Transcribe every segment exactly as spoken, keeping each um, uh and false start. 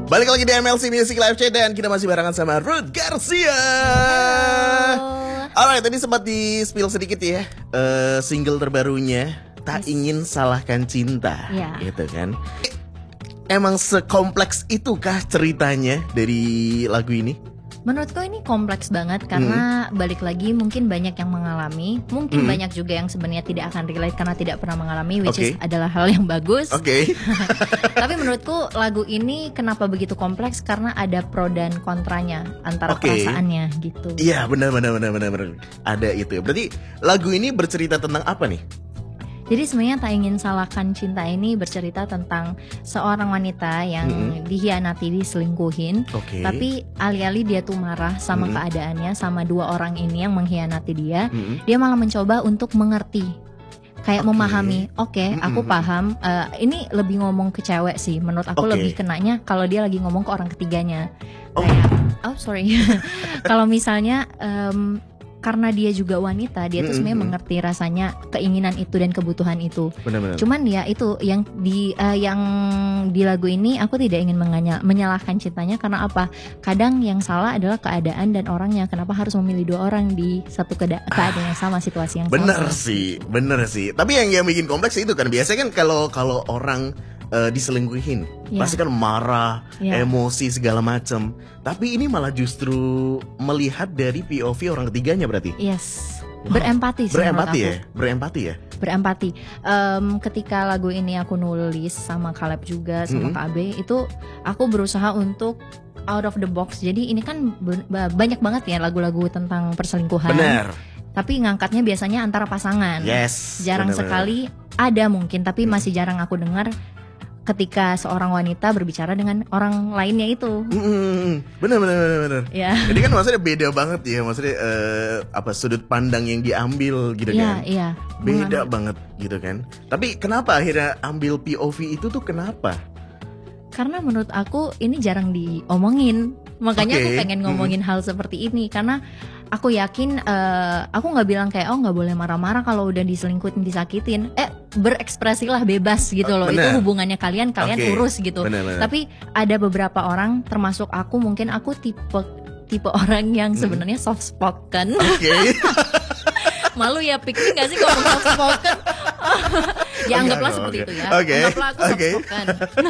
Balik lagi di M L C Music Live Chat dan kita masih barengan sama Ruth Garcia. Alright, tadi sempat di spill sedikit ya uh, single terbarunya Tak yes. Ingin Salahkan Cinta, yeah. gitu kan. Emang sekompleks itukah ceritanya dari lagu ini? Menurutku ini kompleks banget karena hmm. balik lagi mungkin banyak yang mengalami, mungkin hmm. banyak juga yang sebenarnya tidak akan relate karena tidak pernah mengalami, which okay. is adalah hal yang bagus. Oke. Okay. Tapi menurutku lagu ini kenapa begitu kompleks karena ada pro dan kontranya antara okay. perasaannya gitu. Iya, benar benar benar benar benar. Ada itu. Berarti lagu ini bercerita tentang apa nih? Jadi sebenarnya Tak Ingin Salahkan Cinta ini bercerita tentang seorang wanita yang mm-hmm. dihianati, diselingkuhin, okay. tapi alih-alih dia tuh marah sama mm-hmm. keadaannya, sama dua orang ini yang mengkhianati dia, mm-hmm. dia malah mencoba untuk mengerti, kayak okay. memahami. Oke, okay, mm-hmm. aku paham. Uh, ini lebih ngomong ke cewek sih. Menurut aku okay. lebih kenanya kalau dia lagi ngomong ke orang ketiganya. Oh. Kayak, oh sorry. Kalau misalnya um, karena dia juga wanita, dia tuh mm-hmm. sebenarnya mengerti rasanya keinginan itu dan kebutuhan itu. Benar-benar. Cuman ya itu yang di uh, yang di lagu ini aku tidak ingin menganya, menyalahkan cintanya karena apa? Kadang yang salah adalah keadaan dan orangnya. Kenapa harus memilih dua orang di satu keada- keadaan yang sama, situasi yang sama? Bener sih, bener sih. Tapi yang yang bikin kompleks itu kan biasanya kan kalau kalau orang Uh, diselingkuhin, yeah. pasti kan marah, yeah. emosi segala macam. Tapi ini malah justru melihat dari P O V orang ketiganya berarti. Yes. Wow. Berempati sih. Berempati ya, berempati ya. Berempati. Um, ketika lagu ini aku nulis sama Caleb juga, sama mm-hmm. K B, itu aku berusaha untuk out of the box. Jadi ini kan banyak banget ya lagu-lagu tentang perselingkuhan. Bener. Tapi ngangkatnya biasanya antara pasangan. Yes. Jarang bener, sekali bener. Ada mungkin, tapi mm. masih jarang aku dengar ketika seorang wanita berbicara dengan orang lainnya itu. Mm-hmm. Bener bener bener bener. Ya. Jadi kan maksudnya beda banget ya, maksudnya uh, apa sudut pandang yang diambil gitu ya, kan. Iya. Beda Mengambil. banget gitu kan. Tapi kenapa akhirnya ambil P O V itu tuh kenapa? Karena menurut aku ini jarang diomongin. Makanya okay. aku pengen ngomongin mm-hmm. hal seperti ini karena aku yakin uh, aku nggak bilang kayak oh nggak boleh marah-marah kalau udah diselingkuhin, disakitin. Eh berekspresilah bebas gitu loh. Bener. Itu hubungannya kalian, kalian okay. urus gitu. Bener, bener. Tapi ada beberapa orang termasuk aku, mungkin aku tipe tipe orang yang sebenarnya soft spoken. Oke. Okay. Malu ya pikir nggak sih kalau soft spoken? Ya anggaplah okay, seperti okay. itu ya. Okay. Anggaplah aku soft okay. spoken.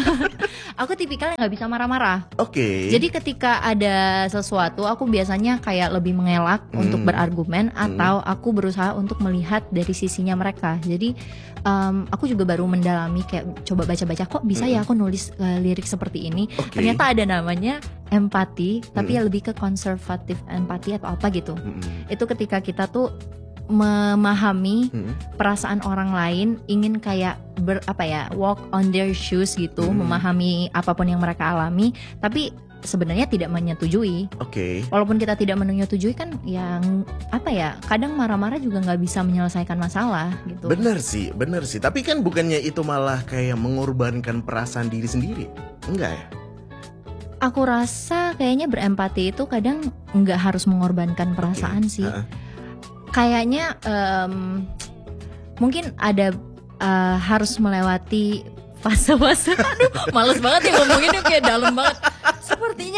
Aku tipikal yang nggak bisa marah-marah. Oke. Okay. Jadi ketika ada sesuatu, aku biasanya kayak lebih mengelak hmm. untuk berargumen atau hmm. aku berusaha untuk melihat dari sisinya mereka. Jadi um, aku juga baru mendalami kayak coba baca-baca kok bisa hmm. ya aku nulis uh, lirik seperti ini. Okay. Ternyata ada namanya empati, tapi hmm. ya lebih ke konservatif empati atau apa gitu. Hmm. Itu ketika kita tuh memahami hmm. perasaan orang lain, ingin kayak ber, apa ya walk on their shoes gitu, hmm. memahami apapun yang mereka alami, tapi sebenarnya tidak menyetujui. Oke. Okay. Walaupun kita tidak menyetujui kan, yang apa ya, kadang marah-marah juga nggak bisa menyelesaikan masalah gitu. Bener sih, bener sih. Tapi kan bukannya itu malah kayak mengorbankan perasaan diri sendiri, enggak ya? Aku rasa kayaknya berempati itu kadang nggak harus mengorbankan perasaan okay. sih. Uh-uh. Kayaknya um, mungkin ada uh, harus melewati fase-fase. Aduh, males banget ya ngomonginnya kayak dalam banget. Sepertinya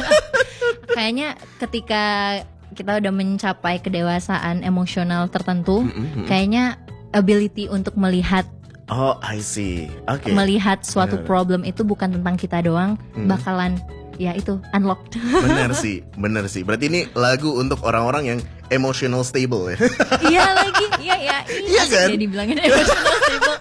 kayaknya ketika kita udah mencapai kedewasaan emosional tertentu, mm-hmm. kayaknya ability untuk melihat. Oh, I see. Oke. Okay. Melihat suatu yeah. problem itu bukan tentang kita doang, mm. bakalan ya itu unlocked. Bener sih, bener sih. Berarti ini lagu untuk orang-orang yang emotional stable ya. Iya lagi, iya ya. Iya kan? Dia dibilangin emotional stable.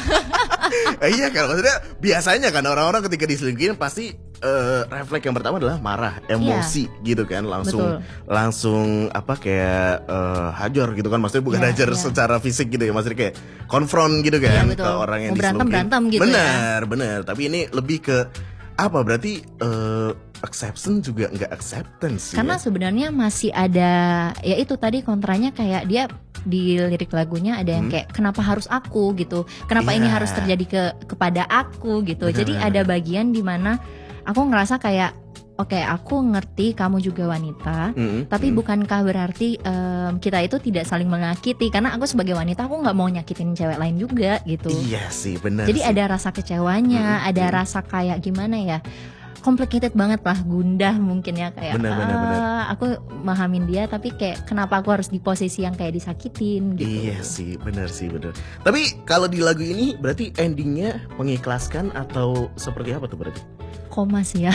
Iya kan, maksudnya biasanya kan orang-orang ketika diselingkuhin pasti uh, refleks yang pertama adalah marah, emosi yeah. gitu kan, langsung Betul. langsung apa kayak uh, hajar gitu kan, maksudnya bukan yeah, hajar yeah. secara fisik gitu ya, maksudnya kayak konfront gitu kan yeah, ke orang yang diselingkuhin. Berantem-berantem gitu bener, ya. Bener, bener. Tapi ini lebih ke apa berarti uh, acceptance juga nggak acceptance karena ya? Sebenarnya masih ada ya itu tadi kontranya, kayak dia di lirik lagunya ada yang hmm. kayak kenapa harus aku gitu, kenapa yeah. ini harus terjadi ke kepada aku gitu. Bener, jadi bener. Ada bagian dimana aku ngerasa kayak oke okay, aku ngerti kamu juga wanita, mm-hmm. tapi mm-hmm. bukankah berarti um, kita itu tidak saling menyakiti? Karena aku sebagai wanita aku nggak mau nyakitin cewek lain juga gitu. Iya sih benar. Jadi sih. ada rasa kecewanya, mm-hmm. ada mm-hmm. rasa kayak gimana ya? complicated banget lah, gundah mungkin ya kayak bener, bener, uh, bener. aku mahamin dia tapi kayak kenapa aku harus di posisi yang kayak disakitin gitu. Iya sih, bener sih bener. Tapi kalau di lagu ini berarti endingnya mengikhlaskan atau seperti apa tuh berarti? Koma sih ya.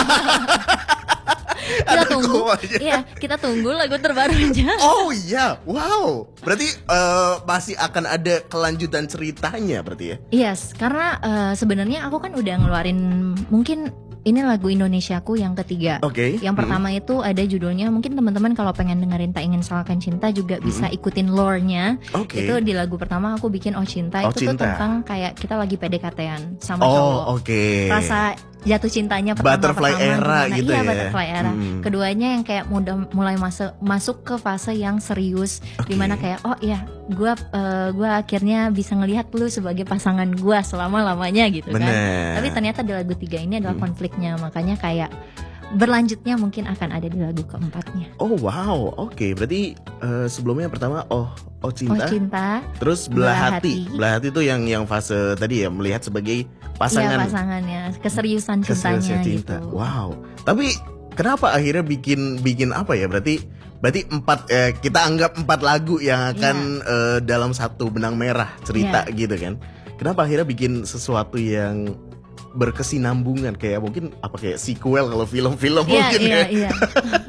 Kita tunggu, iya kita tunggu lagu terbarunya. Oh iya, wow. Berarti uh, masih akan ada kelanjutan ceritanya berarti ya? Yes, karena uh, sebenarnya aku kan udah ngeluarin mungkin ini lagu Indonesiaku yang ketiga. Oke. Okay. Yang hmm. pertama itu ada judulnya, mungkin teman-teman kalau pengen dengerin Tak Ingin Salahkan Cinta juga hmm. bisa ikutin lore-nya. Okay. Itu di lagu pertama aku bikin Oh Cinta, Oh, itu cinta. tuh tentang kayak kita lagi P D K T-an sama oh, cowok. Oke. Okay. Rasa jatuh cintanya pertama butterfly pertama era gimana. gitu iya, ya. Butterfly era. Hmm. Keduanya yang kayak mudah mulai masuk masuk ke fase yang serius, okay. dimana kayak oh iya, gue uh, gua akhirnya bisa ngelihat lu sebagai pasangan gue selama lamanya gitu. Bener. Kan. Tapi ternyata di lagu tiga ini adalah hmm. konfliknya, makanya kayak berlanjutnya mungkin akan ada di lagu keempatnya. Oh wow, oke. Okay. Berarti uh, sebelumnya pertama oh oh cinta, oh cinta, terus belah, belah hati. hati. Belah hati itu yang yang fase tadi ya, melihat sebagai pasangan. Iya pasangannya, keseriusan cintanya keseriusan cinta. gitu. Wow. Tapi kenapa akhirnya bikin bikin apa ya? Berarti berarti empat eh, kita anggap empat lagu yang akan yeah. eh, dalam satu benang merah cerita yeah. gitu kan? Kenapa akhirnya bikin sesuatu yang berkesinambungan kayak mungkin apa kayak sequel kalau film-film yeah, mungkin yeah, ya? Yeah.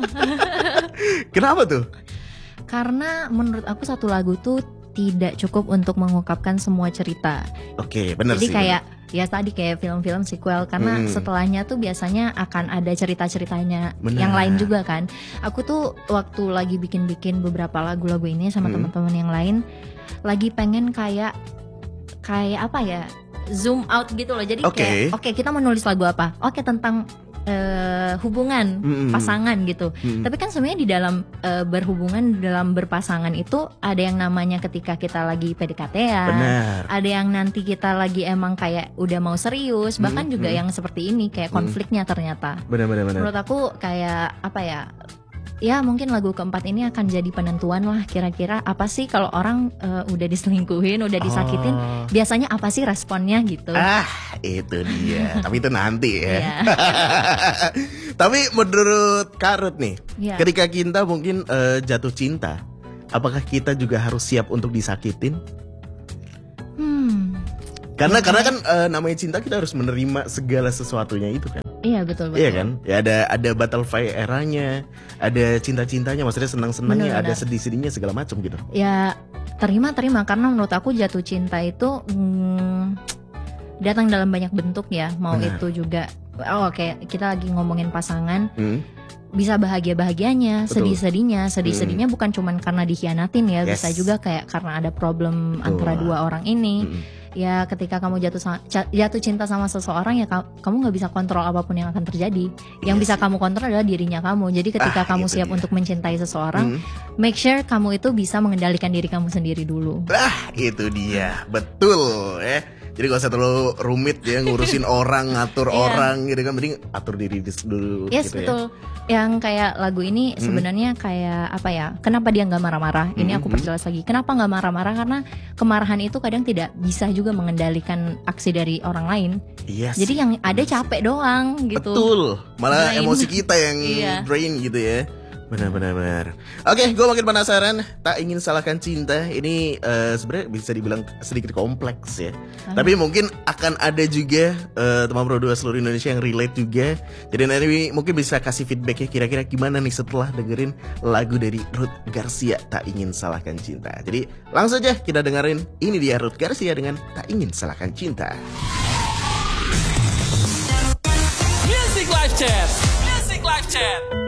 Kenapa tuh? Karena menurut aku satu lagu tuh tidak cukup untuk mengungkapkan semua cerita. Oke, okay, benar sih. Jadi kayak bener. ya tadi kayak film-film sequel karena hmm. setelahnya tuh biasanya akan ada cerita-ceritanya bener. Yang lain juga kan. Aku tuh waktu lagi bikin-bikin beberapa lagu-lagu ini sama hmm. teman-teman yang lain lagi pengen kayak kayak apa ya? Zoom out gitu loh. Jadi okay. kayak oke okay, kita menulis lagu apa? Oke okay, tentang uh, hubungan mm-hmm. pasangan gitu. Mm-hmm. Tapi kan sebenarnya di dalam uh, berhubungan dalam berpasangan itu ada yang namanya ketika kita lagi P D K T-an, ada yang nanti kita lagi emang kayak udah mau serius, bahkan mm-hmm. juga yang seperti ini kayak konfliknya mm-hmm. ternyata. Benar-benar. Menurut aku kayak apa ya? Ya mungkin lagu keempat ini akan jadi penentuan lah kira-kira apa sih kalau orang uh, udah diselingkuhin, udah disakitin, oh. biasanya apa sih responnya gitu. Ah itu dia, tapi itu nanti ya. Tapi menurut Karut nih, yeah. ketika kita mungkin uh, jatuh cinta, apakah kita juga harus siap untuk disakitin? Hmm. Karena okay. karena kan uh, namanya cinta kita harus menerima segala sesuatunya itu kan. Iya betul betul. Iya kan? Ya ada ada butterfly eranya, ada cinta-cintanya, maksudnya senang-senangnya, ada sedih-sedihnya segala macam gitu. Ya terima-terima karena menurut aku jatuh cinta itu hmm, datang dalam banyak bentuk ya. Mau benar. Itu juga oh oke, okay, kita lagi ngomongin pasangan. Hmm. Bisa bahagia-bahagianya, betul. Sedih-sedihnya, sedih-sedihnya hmm. bukan cuman karena dikhianatin ya, yes. bisa juga kayak karena ada problem betul. Antara dua orang ini. Hmm. Ya ketika kamu jatuh jatuh cinta sama seseorang ya kamu nggak bisa kontrol apapun yang akan terjadi. Yang yes. bisa kamu kontrol adalah dirinya kamu. Jadi ketika ah, kamu siap dia. Untuk mencintai seseorang, hmm. make sure kamu itu bisa mengendalikan diri kamu sendiri dulu. Ah itu dia, betul ya. Jadi gak usah terlalu rumit ya ngurusin orang, ngatur yeah. orang gitu kan, mending atur diri dulu. Yes gitu betul. Ya. Yang kayak lagu ini hmm. sebenarnya kayak apa ya? Kenapa dia nggak marah-marah? Ini aku perjelas lagi. Kenapa nggak marah-marah? Karena kemarahan itu kadang tidak bisa juga mengendalikan aksi dari orang lain. Yes. Jadi yang ada capek doang gitu. Betul. Malah drain. Emosi kita yang yeah. drain gitu ya. Benar-benar. Oke, gue makin penasaran. Tak Ingin Salahkan Cinta ini uh, sebenarnya bisa dibilang sedikit kompleks ya. Uh-huh. Tapi mungkin akan ada juga uh, teman Pro dua seluruh Indonesia yang relate juga. Jadi nanti mungkin bisa kasih feedbacknya kira-kira gimana nih setelah dengerin lagu dari Ruth Garcia, Tak Ingin Salahkan Cinta. Jadi langsung aja kita dengerin. Ini dia Ruth Garcia dengan Tak Ingin Salahkan Cinta. Music Live Chat. Music Live Chat.